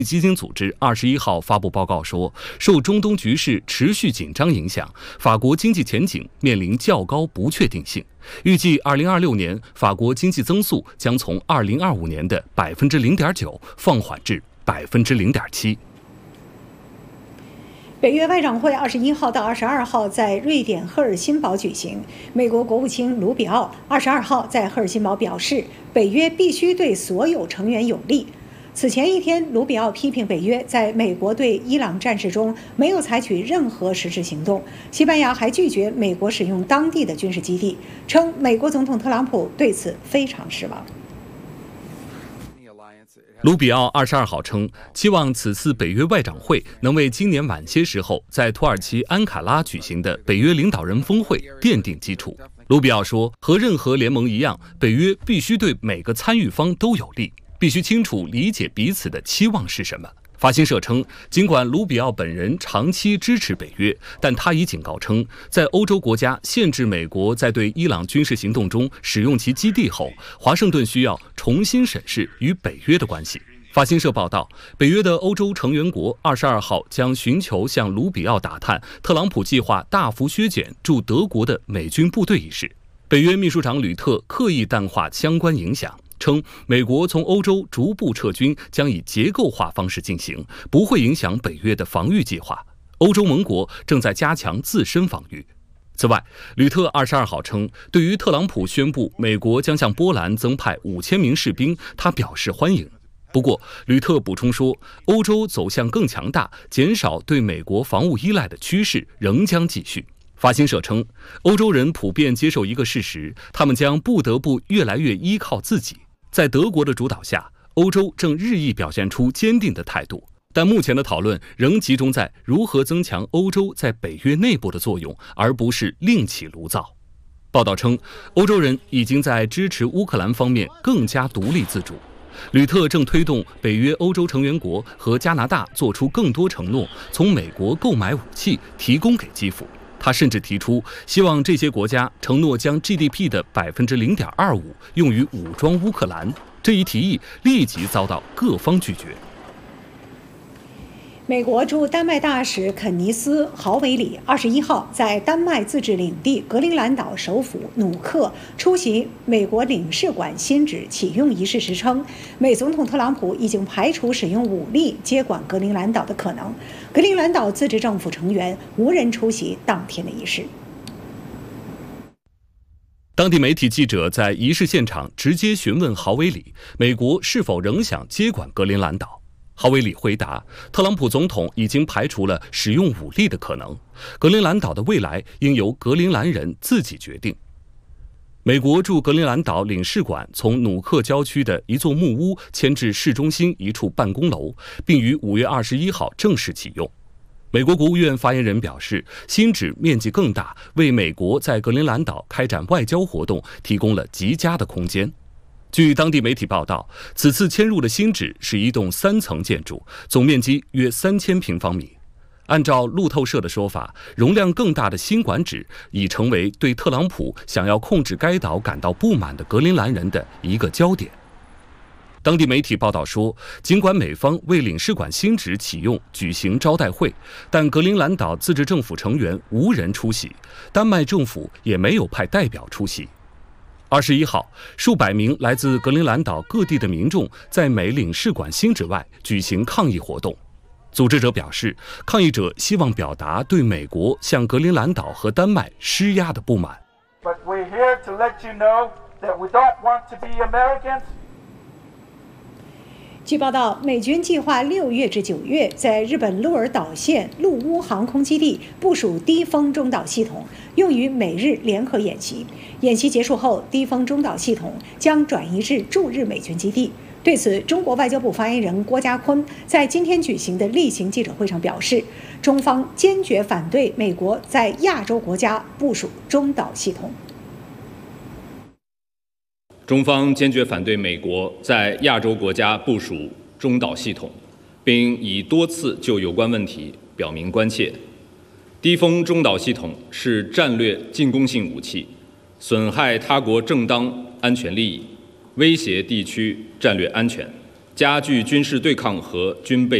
基金组织21号发布报告说，受中东局势持续紧张影响，法国经济前景面临较高不确定性。预计2026年法国经济增速将从2025年的0.9%放缓至0.7%。 北约外长会21号到22号在瑞典赫尔辛堡举行。美国国务卿卢比奥22号在赫尔辛堡表示，北约必须对所有成员有利。此前一天，卢比奥批评北约在美国对伊朗战事中没有采取任何实质行动。西班牙还拒绝美国使用当地的军事基地，称美国总统特朗普对此非常失望。 卢比奥22号称，期望此次北约外长会能为今年晚些时候在土耳其安卡拉举行的北约领导人峰会奠定基础。卢比奥说，和任何联盟一样，北约必须对每个参与方都有利，必须清楚理解彼此的期望是什么。法新社称，尽管卢比奥本人长期支持北约，但他已警告称，在欧洲国家限制美国在对伊朗军事行动中使用其基地后，华盛顿需要重新审视与北约的关系。法新社报道，北约的欧洲成员国22号将寻求向卢比奥打探特朗普计划大幅削减驻德国的美军部队一事。北约秘书长吕特刻意淡化相关影响，称美国从欧洲逐步撤军将以结构化方式进行，不会影响北约的防御计划。欧洲盟国正在加强自身防御。此外，吕特22号称，对于特朗普宣布美国将向波兰增派5000名士兵，他表示欢迎。不过，吕特补充说，欧洲走向更强大、减少对美国防务依赖的趋势仍将继续。法新社称，欧洲人普遍接受一个事实，他们将不得不越来越依靠自己。在德国的主导下，欧洲正日益表现出坚定的态度，但目前的讨论仍集中在如何增强欧洲在北约内部的作用，而不是另起炉灶。报道称，欧洲人已经在支持乌克兰方面更加独立自主。吕特正推动北约欧洲成员国和加拿大做出更多承诺，从美国购买武器提供给基辅。他甚至提出，希望这些国家承诺将 GDP 的0.25%用于武装乌克兰。这一提议立即遭到各方拒绝。 美国驻丹麦大使肯尼斯·豪维里21号在丹麦自治领地格陵兰岛首府努克出席美国领事馆新址启用仪式时称，美总统特朗普已经排除使用武力接管格陵兰岛的可能。格陵兰岛自治政府成员无人出席当天的仪式。 当地媒体记者在仪式现场直接询问豪维里，美国是否仍想接管格陵兰岛。豪维里回答，特朗普总统已经排除了使用武力的可能，格陵兰岛的未来应由格陵兰人自己决定。美国驻格陵兰岛领事馆从努克郊区的一座木屋迁至市中心一处办公楼，并于5月21号正式启用。美国国务院发言人表示，新址面积更大，为美国在格陵兰岛开展外交活动提供了极佳的空间。据当地媒体报道，此次迁入的新址是一栋3层建筑，总面积约3000平方米。按照路透社的说法，容量更大的新馆址已成为对特朗普想要控制该岛感到不满的格陵兰人的一个焦点。当地媒体报道说，尽管美方为领事馆新址启用举行招待会，但格陵兰岛自治政府成员无人出席，丹麦政府也没有派代表出席。21号，数百名来自格陵兰岛各地的民众在美领事馆新址外举行抗议活动。组织者表示，抗议者希望表达对美国向格陵兰岛和丹麦施压的不满。 But we're here to let you know that we don't want to be Americans. 据报道，美军计划6月至9月在日本鹿儿岛县陆屋航空基地部署低风中导系统，用于美日联合演习。演习结束后，低风中导系统将转移至驻日美军基地。对此，中国外交部发言人郭家坤在今天举行的例行记者会上表示，中方坚决反对美国在亚洲国家部署中导系统。 中方坚决反对美国在亚洲国家部署中导系统，并已多次就有关问题表明关切。低风中导系统是战略进攻性武器，损害他国正当安全利益，威胁地区战略安全， 加剧军事对抗和军备